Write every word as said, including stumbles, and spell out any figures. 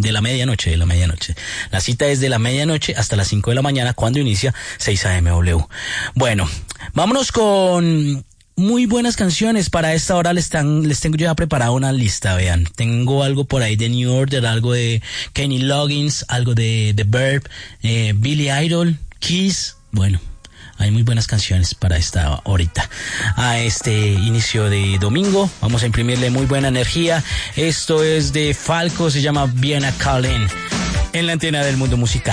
de la medianoche, de la medianoche. La cita es de la medianoche hasta las cinco de la mañana, cuando inicia seis A M W. Bueno, vámonos con muy buenas canciones. Para esta hora les, están, les tengo ya preparada una lista, vean. Tengo algo por ahí de New Order, algo de Kenny Loggins, algo de The Verb, eh, Billy Idol, Kiss. Bueno, hay muy buenas canciones para esta horita. A este inicio de domingo vamos a imprimirle muy buena energía. Esto es de Falco, se llama Vienna Calling, en la antena del mundo musical.